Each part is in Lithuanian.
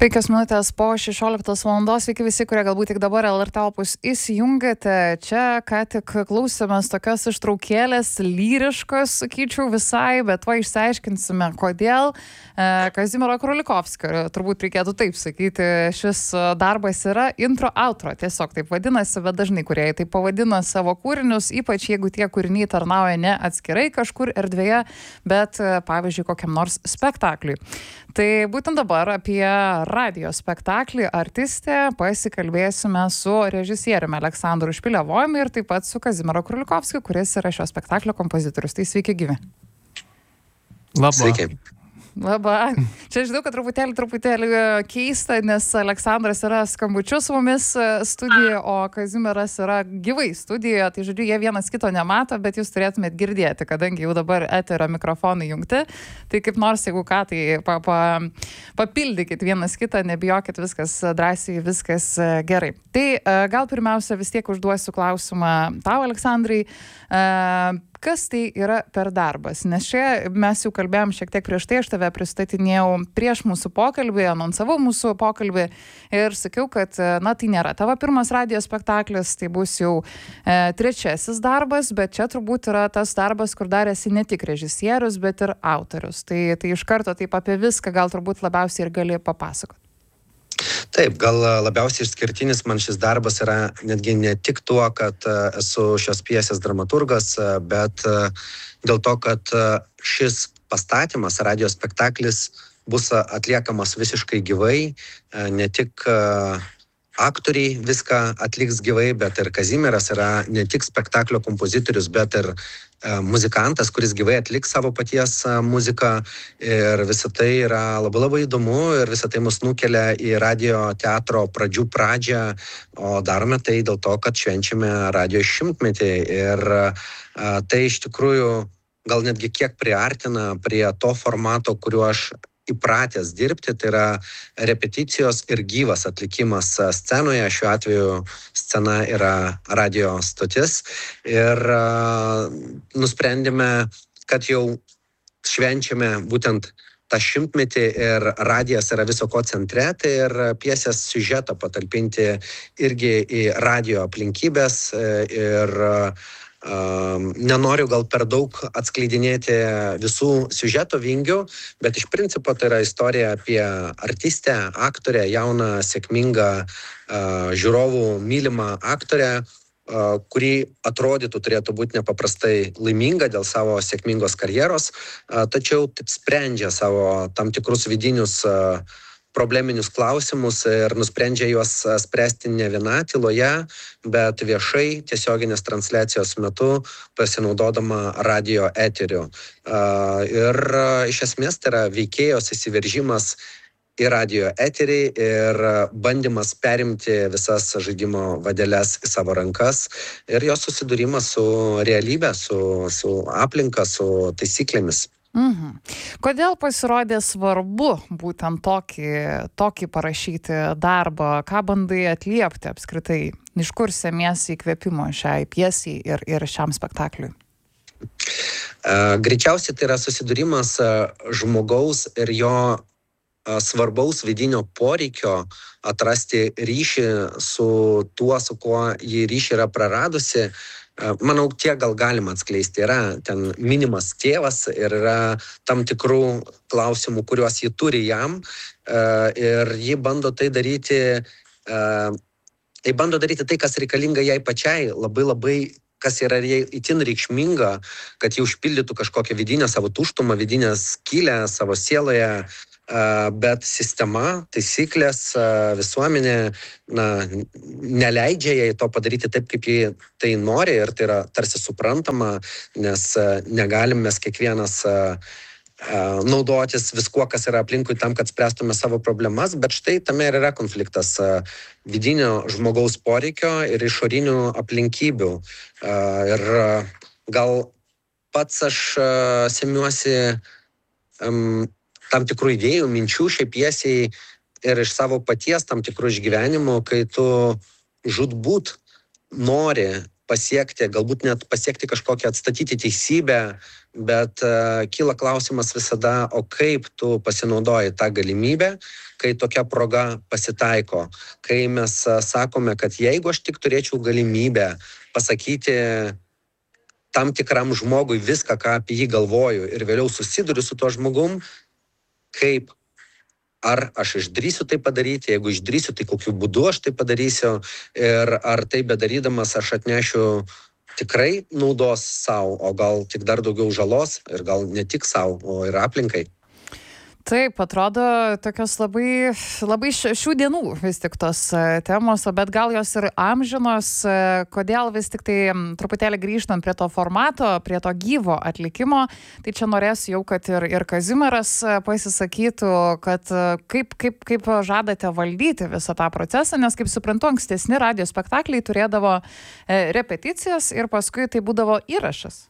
5 minutės po 16 valandos. Sveiki visi, kurie galbūt tik dabar LRT Opus įsijungėte. Čia ką tik klausėmės tokios ištraukėlės, lyriškos, sakyčiau, visai, bet va išsiaiškinsime, kodėl. Kazimiero Krulikovskio, turbūt reikėtų taip sakyti, šis darbas yra intro-outro, tiesiog taip vadinasi, bet dažnai kūrėjai taip pavadina savo kūrinius, ypač jeigu tie kūriniai tarnauja ne atskirai kažkur erdvėje, bet pavyzdžiui kokiam nors spektakliui. Tai būtent dabar apie radijo spektaklį Artistė pasikalbėsime su režisieriumi Aleksandru Špilevojumi ir taip pat su Kazimiero Krulikovskiu, kuris yra šio spektaklio kompozitorius. Tai sveiki gyvi. Labą. Sveiki. Labą. Čia žinau, kad truputėlį keista, nes Aleksandras yra skambučiu su mumis studijoje, o Kazimieras yra gyvai studijoje. Tai žodžiu, jie vienas kito nemato, bet jūs turėtumėt girdėti, kadangi jau dabar eterio mikrofonai jungti. Tai kaip nors, jeigu ką, tai papildykit vienas kitą, nebijokit, viskas drąsiai, viskas gerai. Tai gal pirmiausia vis tiek užduosiu klausimą tau, Aleksandrai. Kas tai yra per darbas? Nes čia mes jau kalbėjom šiek tiek prieš tai, aš tave pristatinėjau prieš mūsų pokalbį, anonsavau mūsų pokalbį ir sakiau, kad tai nėra tavo pirmas radijo spektaklis, tai bus jau trečiasis darbas, bet čia turbūt yra tas darbas, kur dar esi ne tik režisierius, bet ir autorius. Tai iš karto taip apie viską gal turbūt labiausiai ir gali papasakoti. Taip, gal labiausiai išskirtinis man šis darbas yra netgi ne tik tuo, kad esu šios pjesės dramaturgas, bet dėl to, kad šis pastatymas, radijo spektaklis bus atliekamas visiškai gyvai, ne tik aktoriai viską atliks gyvai, bet ir Kazimieras yra ne tik spektaklio kompozitorius, bet ir muzikantas, kuris gyvai atliks savo paties muziką ir visą tai yra labai įdomu ir visą tai mus nukelia į radijo teatro pradžią, o darome tai dėl to, kad švenčiame radijo 100-metį ir tai iš tikrųjų gal netgi kiek priartina prie to formato, kuriuo aš įpratęs dirbti, tai yra repeticijos ir gyvas atlikimas scenoje. Šiuo atveju scena yra radijo stotis ir nusprendėme, kad jau švenčiame būtent tą 100-metį ir radijas yra viso ko centre, tai ir pjesės siužetą patalpinti irgi į radijo aplinkybės ir nenoriu gal per daug atskleidinėti visų siužeto vingių, bet iš principo tai yra istorija apie artistę, aktorę, jauną, sėkmingą, žiūrovų mylimą aktorę, kuri atrodytų turėtų būti nepaprastai laiminga dėl savo sėkmingos karjeros, tačiau taip sprendžia savo tam tikrus vidinius probleminius klausimus ir nusprendžia juos spręsti ne viena tyloje, bet viešai tiesioginės transliacijos metu pasinaudodama radijo eteriu. Ir iš esmės tai yra veikėjos įsiveržimas į radijo eterį ir bandymas perimti visas žaidimo vadeles į savo rankas ir jos susidūrimas su realybė, su aplinka, su taisyklėmis. Kodėl pasirodė svarbu būtent tokį parašyti darbą? Ką bandai atliepti apskritai? Iš kur semiesi įkvėpimo šiai pjesei ir šiam spektakliui? Greičiausiai tai yra susidūrimas žmogaus ir jo svarbaus vidinio poreikio atrasti ryšį su tuo, su kuo jį ryšį yra praradusi. Manau, tiek gal galima atskleisti. Yra ten minimas tėvas ir yra tam tikrų klausimų, kuriuos ji turi jam ir ji bando tai daryti, tai, kas reikalinga jai pačiai, labai kas yra jai itin reikšminga, kad ji užpildytų kažkokią vidinę savo tuštumą, vidinę skylę savo sieloje, bet sistema, taisyklės, visuomenė neleidžia jai to padaryti taip, kaip ji tai nori ir tai yra tarsi suprantama, nes negalim mes kiekvienas naudotis viskuo, kas yra aplinkui tam, kad spręstume savo problemas, bet štai tame ir yra konfliktas vidinio žmogaus poreikio ir išorinių aplinkybių. Ir gal pats aš semiuosi tam tikrų idėjų, minčių šiai pjesiai ir iš savo paties tam tikrų išgyvenimų, kai tu žūtbūt nori pasiekti, galbūt net pasiekti kažkokią atstatyti teisybę, bet kyla klausimas visada, o kaip tu pasinaudoji tą galimybę, kai tokia proga pasitaiko, kai mes sakome, kad jeigu aš tik turėčiau galimybę pasakyti tam tikram žmogui viską, ką apie jį galvoju ir vėliau susiduriu su tuo žmogum, kaip, ar aš išdrįsiu tai padaryti, jeigu išdrįsiu, tai kokiu būdu aš tai padarysiu ir ar tai bedarydamas aš atnešiu tikrai naudos savo, o gal tik dar daugiau žalos ir gal ne tik savo, o ir aplinkai. Taip, atrodo tokios labai šių dienų vis tik tos temos, bet gal jos ir amžinos, kodėl vis tik tai truputėlį grįžtant prie to formato, prie to gyvo atlikimo, tai čia norėsiu jau, kad ir Kazimieras pasisakytų, kad kaip žadate valdyti visą tą procesą, nes kaip suprantu, ankstesni radijo spektakliai turėdavo repeticijas ir paskui tai būdavo įrašas.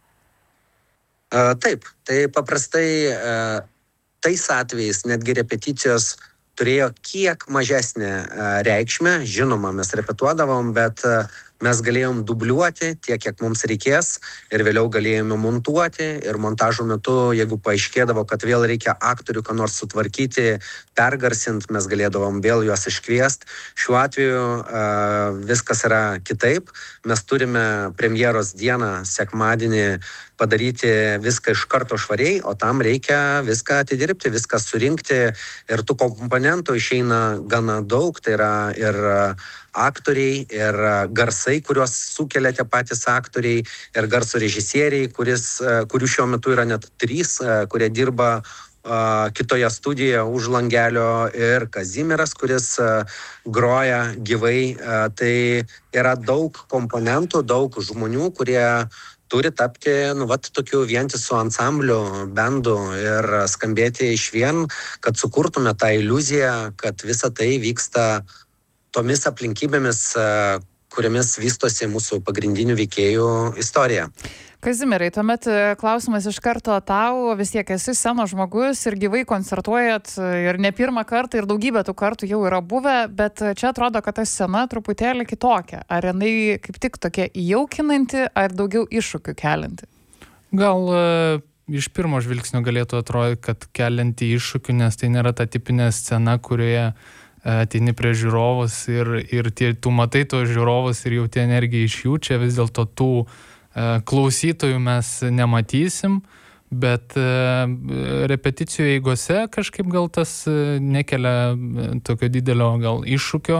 Taip, tai paprastai tais atvejais netgi repeticijos turėjo kiek mažesnę reikšmę. Žinoma, mes repetuodavom, bet mes galėjom dubliuoti tiek, kiek mums reikės ir vėliau galėjome montuoti ir montažo metu, jeigu paaiškėdavo, kad vėl reikia aktorių ką nors sutvarkyti, pergarsint, mes galėdavom vėl juos iškviest. Šiuo atveju viskas yra kitaip. Mes turime premjeros dieną, sekmadienį, padaryti viską iš karto švariai, o tam reikia viską atidirbti, viską surinkti ir tų komponentų išeina gana daug, tai yra ir aktoriai, ir garsai, kuriuos sukelia tie patys aktoriai, ir garso režisieriai, kurių šiuo metu yra net 3, kurie dirba kitoje studijoje už langelio, ir Kazimieras, kuris groja gyvai. Tai yra daug komponentų, daug žmonių, kurie turi tapti tokiu vientisu ansambliu, bendu ir skambėti išvien, kad sukurtume tą iliuziją, kad visa tai vyksta tomis aplinkybėmis, kuriamis vystosi mūsų pagrindinių veikėjų istorija. Kazimierai, tuomet klausimas iš karto tau, vis tiek esi scenos žmogus ir gyvai koncertuojat ir ne pirmą kartą ir daugybę tų kartų jau yra buvę, bet čia atrodo, kad ta scena truputėlį kitokia. Ar jinai kaip tik tokia įjaukinanti, ar daugiau iššūkių kelinti? Gal iš pirmo žvilgsnio galėtų atrodyti, kad kelinti iššūkių, nes tai nėra ta tipinė scena, kurioje ateini prie žiūrovus ir tu matai tos žiūrovus ir jauti energiją iš jų. Čia vis dėlto tų klausytojų mes nematysim, bet repeticijų eigose kažkaip gal tas nekelia tokio didelio gal iššūkio.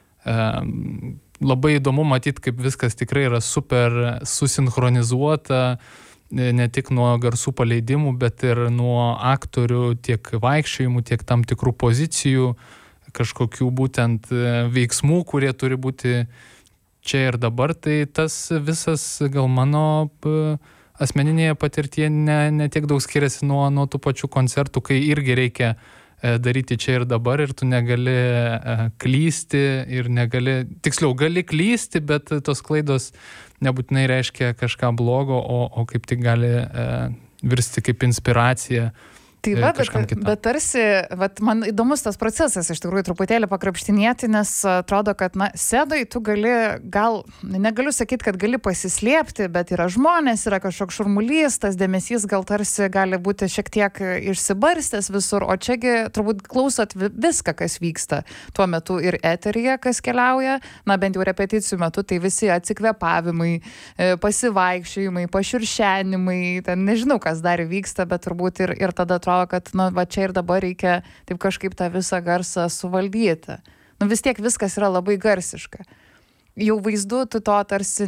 Labai įdomu matyti, kaip viskas tikrai yra super susinchronizuota, ne tik nuo garsų paleidimų, bet ir nuo aktorių tiek vaikščiojimų, tiek tam tikrų pozicijų, kažkokių būtent veiksmų, kurie turi būti čia ir dabar. Tai tas visas gal mano asmeninėje patirtyje ne tiek daug skiriasi nuo tų pačių koncertų, kai irgi reikia daryti čia ir dabar ir tu negali klysti ir tiksliau gali klysti, bet tos klaidos nebūtinai reiškia kažką blogo, o kaip tik gali virsti kaip inspiracija. Tai bet tarsi, man įdomus tas procesas iš tikrųjų truputėlį pakrapštinėti, nes atrodo, kad sėdai tu gali, gal, negaliu sakyti, kad gali pasislėpti, bet yra žmonės, yra kažkoks šurmulys, tas dėmesys gal tarsi gali būti šiek tiek išsibarstęs visur, o čiagi turbūt klausot viską, kas vyksta tuo metu ir eteryje, kas keliauja, bent jau repeticijų metu, tai visi atsikvėpavimai, pasivaikščiojimai, pašiuršenimai, ten nežinau, kas dar vyksta, bet turbūt ir tada atrodo, kad čia ir dabar reikia taip kažkaip tą visą garsą suvaldyti. Vis tiek viskas yra labai garsiška. Jau vaizdu tu to tarsi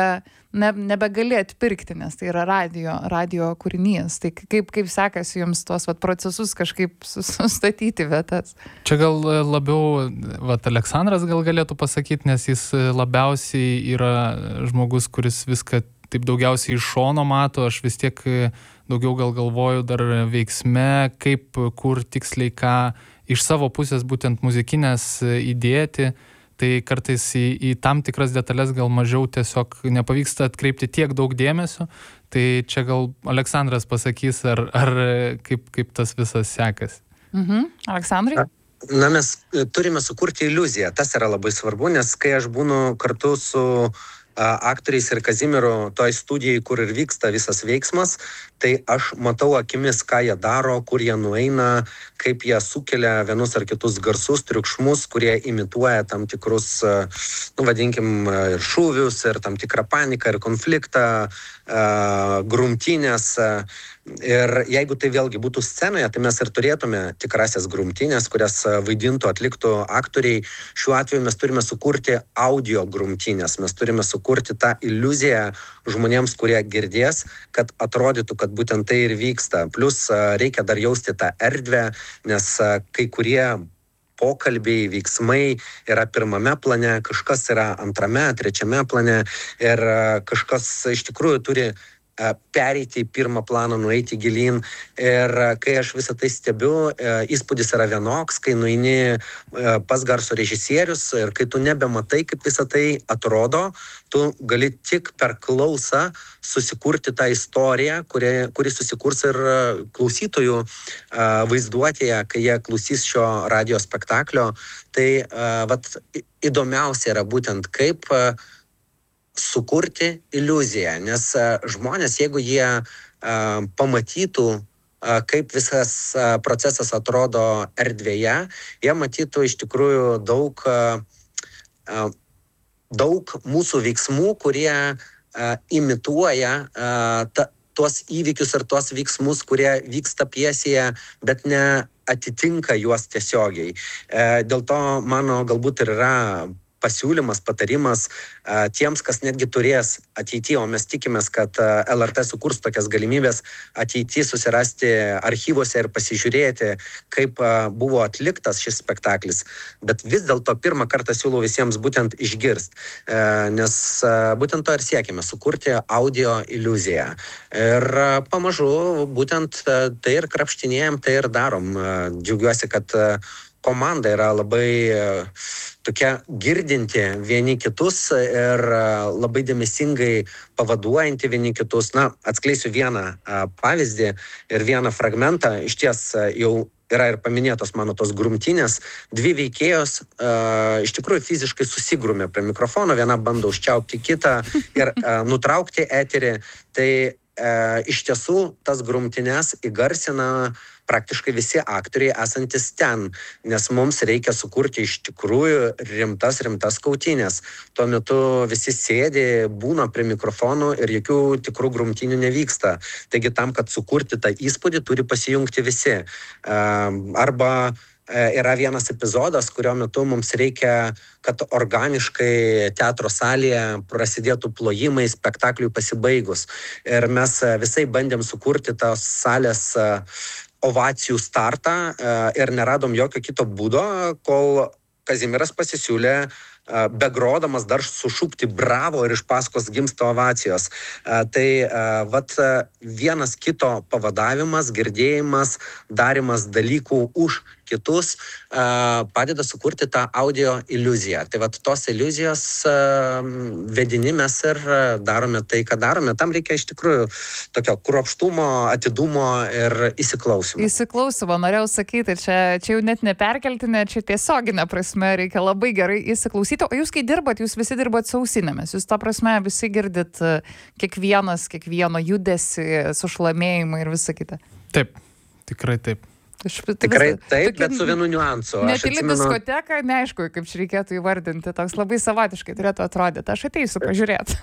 nebegali atpirkti, nes tai yra radio kūrinys. Tai kaip sekasi jums tuos procesus kažkaip sustatyti vietas? Čia gal labiau Aleksandras gal galėtų pasakyti, nes jis labiausiai yra žmogus, kuris viską taip daugiausiai iš šono mato. Aš vis tiek daugiau gal galvoju dar veiksme, kaip, kur tiksliai ką iš savo pusės būtent muzikinės įdėti. Tai kartais į tam tikras detalės gal mažiau tiesiog nepavyksta atkreipti tiek daug dėmesio. Tai čia gal Aleksandras pasakys, ar kaip tas visas sekasi. Aleksandrai? Mes turime sukurti iliuziją. Tas yra labai svarbu, nes kai aš būnu kartu su aktoriais ir Kazimieru toj studijai, kur ir vyksta visas veiksmas, tai aš matau akimis, ką jie daro, kur jie nueina, kaip jie sukelia vienus ar kitus garsus, triukšmus, kurie imituoja tam tikrus, vadinkim, ir šūvius, ir tam tikrą paniką, ir konfliktą, grumtynės. Ir jeigu tai vėlgi būtų scenoje, tai mes ir turėtume tikrasias grumtynės, kurias vaidintų, atliktų aktoriai. Šiuo atveju mes turime sukurti audio grumtynės, mes turime sukurti tą iliuziją žmonėms, kurie girdės, kad atrodytų, kad būtent tai ir vyksta. Plus reikia dar jausti tą erdvę, nes kai kurie pokalbiai, veiksmai yra pirmame plane, kažkas yra antrame, trečiame plane ir kažkas iš tikrųjų turi pereiti į pirmą planą, nueiti gilyn. Ir kai aš visą tai stebiu, įspūdis yra vienoks, kai nueini pas garso režisierius ir kai tu nebematai, kaip visą tai atrodo, tu gali tik per klausą susikurti tą istoriją, kuri susikurs ir klausytojų vaizduotėje, kai jie klausys šio radio spektaklio. Tai įdomiausia yra būtent kaip sukurti iliuziją, nes žmonės, jeigu jie pamatytų, kaip visas procesas atrodo erdvėje, jie matytų iš tikrųjų daug mūsų veiksmų, kurie imituoja tuos įvykius ir tuos veiksmus, kurie vyksta pjesėje, bet ne atitinka juos tiesiogiai. Dėl to mano galbūt ir yra pasiūlymas, patarimas tiems, kas netgi turės ateityje, o mes tikimės, kad LRT sukurs tokias galimybės ateityje susirasti archyvuose ir pasižiūrėti, kaip buvo atliktas šis spektaklis. Bet vis dėlto pirmą kartą siūlau visiems būtent išgirst, nes būtent to ir siekime, sukurti audio iliuziją. Ir pamažu būtent tai ir krapštinėjom, tai ir darom. Džiaugiuosi, kad komanda yra labai tokia girdinti vieni kitus ir labai dėmesingai pavaduojanti vieni kitus. Na, atskleisiu vieną pavyzdį ir vieną fragmentą. Iš ties jau yra ir paminėtos mano tos grumtynės. Dvi veikėjos iš tikrųjų fiziškai susigrumė prie mikrofono, viena bando užčiaupti kitą ir nutraukti eterį. Tai iš tiesų tas grumtynes įgarsina praktiškai visi aktoriai esantis ten, nes mums reikia sukurti iš tikrųjų rimtas kautynės. Tuo metu visi sėdi, būna prie mikrofonų ir jokių tikrų grumtynių nevyksta. Taigi tam, kad sukurti tą įspūdį, turi pasijungti visi. Arba yra vienas epizodas, kurio metu mums reikia, kad organiškai teatro salėje prasidėtų plojimai spektakliui pasibaigus. Ir mes visai bandėm sukurti tos salės ovacijų startą ir neradom jokio kito būdo, kol Kazimieras pasisiūlė begrodamas dar sušūkti bravo ir iš paskos gimsta ovacijos. Tai vienas kito pavadavimas, girdėjimas, darimas dalykų už kitus padeda sukurti tą audio iliuziją. Tai tos iliuzijos vedini mes ir darome tai, ką darome. Tam reikia iš tikrųjų tokio kruopštumo, atidumo ir įsiklausimo. Įsiklausimo, norėjau sakyti, čia jau net neperkeltinė, čia tiesioginė prasme reikia labai gerai įsiklausyti. O jūs, kai dirbat, jūs visi dirbat su ausinėmis. Jūs ta prasme visi girdit kiekvieno judesį, sušlamėjimą ir visą kitą. Taip, tikrai taip. Tikrai taip, bet su vienu niuansu. Netili diskoteka, neaišku, kaip čia reikėtų įvardinti, toks labai savotiškai turėtų atrodyti. Aš ateisiu pažiūrėti.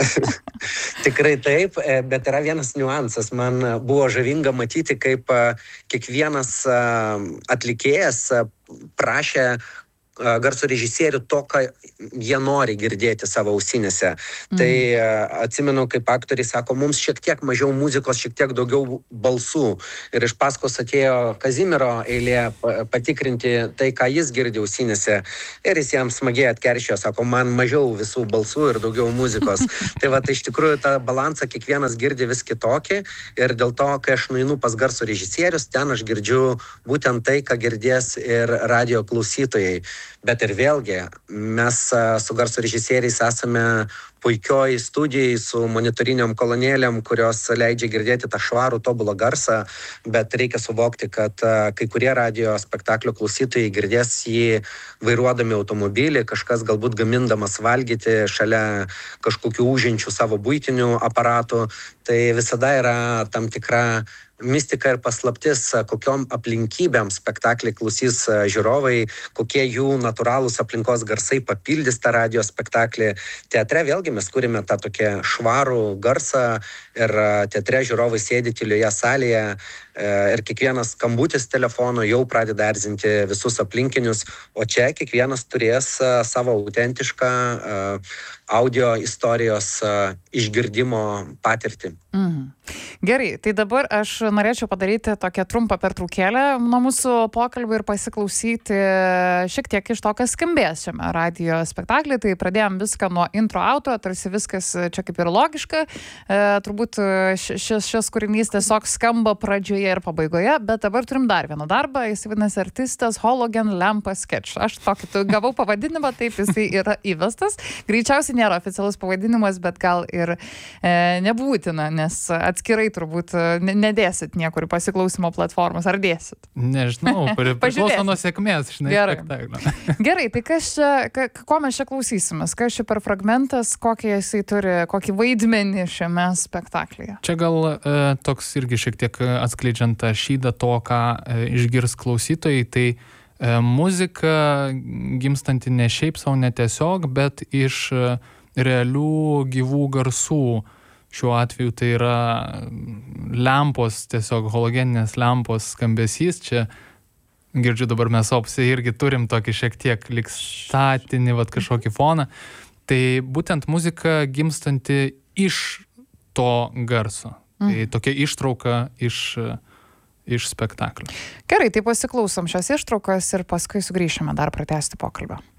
Tikrai taip, bet yra vienas niuansas. Man buvo žavinga matyti, kaip kiekvienas atlikėjas prašė garso režisierių to, ką jie nori girdėti savo ausinėse. Tai atsimenu, kaip aktoriai sako, mums šiek tiek mažiau muzikos, šiek tiek daugiau balsų. Ir iš paskos atėjo Kazimiero eilė patikrinti tai, ką jis girdi ausinėse. Ir jis jam smagiai atkeršėjo, sako, man mažiau visų balsų ir daugiau muzikos. Tai iš tikrųjų tą balansą kiekvienas girdi vis kitokį. Ir dėl to, kai aš nueinu pas garso režisierius, ten aš girdžiu būtent tai, ką girdės ir radio klausytojai. bet ir vėlgi mes su garso režisieriais esame puikioj studijai su monitoriniam kolonėlėm, kurios leidžia girdėti tą švarų, tobulą garsą, bet reikia suvokti, kad kai kurie radio spektaklio klausytojai girdės jį vairuodami automobilį, kažkas galbūt gamindamas valgyti šalia kažkokių ūžiančių savo buitinių aparatų. Tai visada yra tam tikra mistika ir paslaptis, kokiom aplinkybėm spektaklį klausys žiūrovai, kokie jų natūralūs aplinkos garsai papildys tą radio spektaklį. Teatre vėlgi mes kūrime tą tokią švarų garsą ir teatre žiūrovai sėdi tylioje salėje ir kiekvienas skambutis telefono jau pradeda erzinti visus aplinkinius, o čia kiekvienas turės savo autentišką audio istorijos išgirdimo patirtį. Gerai, tai dabar aš norėčiau padaryti tokią trumpą pertraukėlę nuo mūsų pokalbio ir pasiklausyti šiek tiek iš to, kas skambės šiame radio spektaklį. Tai pradėjom viską nuo intro outro, tarsi viskas čia kaip ir logiška. Turbūt šis kūrinys tiesiog skamba pradžioje ir pabaigoje, bet dabar turim dar vieną darbą, jis vadinasi Artistas Hologen Lampa Sketch. Aš tokį gavau pavadinimą, taip jisai yra įvestas. Greičiausiai nėra oficialus pavadinimas, bet gal ir nebūtina, nes atskirai turbūt nedėsit niekur į pasiklausimo platformas, ar dėsit? Nežinau, priklauso nuo sėkmės, žinai, spektaklio. Gerai, tai kas čia, ko mes čia klausysimės? Kas čia per fragmentas, kokį jisai turi, kokį vaidmenį šiame spektaklyje? Čia gal toks irgi šiek tiek atskleidžiant tą šydą to, ką išgirs klausytojai, tai muzika gimstanti ne šiaip savo netiesiog, bet iš realių gyvų garsų. Šiuo atveju tai yra lempos, tiesiog halogeninės lempos skambesys. Čia girdžiu dabar mes opsiai irgi turim tokį šiek tiek lyg statinį kažkokį foną. Tai būtent muzika gimstanti iš to garso. Tai tokia ištrauka iš spektaklio. Gerai, tai pasiklausom šios ištraukos ir paskui sugrįšime dar pratęsti pokalbio.